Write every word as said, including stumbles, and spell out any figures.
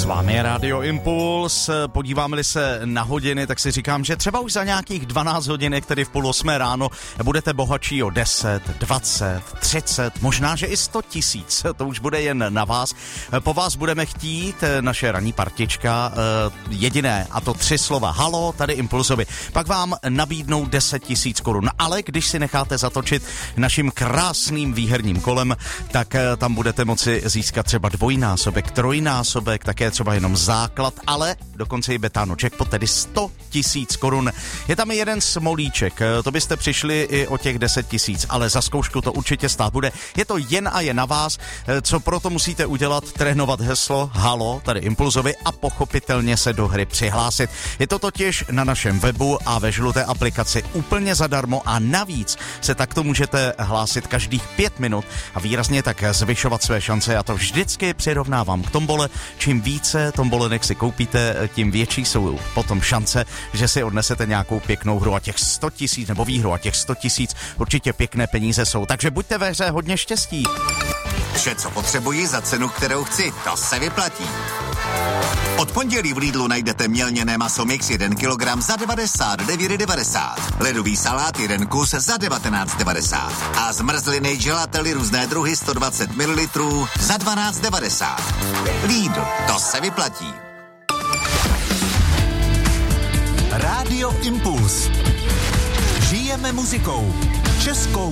S vámi je Radio Impuls. Podíváme-li se na hodiny, tak si říkám, že třeba už za nějakých dvanáct hodinek, tedy v půl osmé ráno, budete bohatší o deset, dvacet, třicet, možná, že i sto tisíc. To už bude jen na vás. Po vás budeme chtít, naše ranní partička, jediné, a to tři slova. Halo, tady Impulsovi. Pak vám nabídnou deset tisíc korun. Ale když si necháte zatočit naším krásným výherním kolem, tak tam budete moci získat třeba dvojnásobek, trojnásobek, také třeba jenom základ, ale dokonce i betáno jackpot, tedy sto tisíc korun. Je tam i jeden smolíček, to byste přišli i o těch deset tisíc, ale za zkoušku to určitě stát bude. Je to jen a jen na vás, co proto musíte udělat, trénovat heslo Halo, tady Impulzovi, a pochopitelně se do hry přihlásit. Je to totiž na našem webu a ve žluté aplikaci úplně zadarmo a navíc se takto můžete hlásit každých pět minut a výrazně tak zvyšovat své šance. Já to vždycky přirovnávám k tombole. Čím více tombolenek si koupíte, tím větší jsou potom šance, že si odnesete nějakou pěknou hru a těch sto tisíc nebo výhru a těch sto tisíc určitě pěkné peníze jsou. Takže buďte ve hře, hodně štěstí. Vše, co potřebuji za cenu, kterou chci, to se vyplatí. Od pondělí v Lidlu najdete mělněné maso mix jeden kilogram za devadesát devět devadesát, ledový salát jeden kus za devatenáct devadesát a zmrzliny gelately různé druhy sto dvacet mililitrů za dvanáct devadesát. Lidl, to se vyplatí. Rádio Impuls. Žijeme muzikou. Českou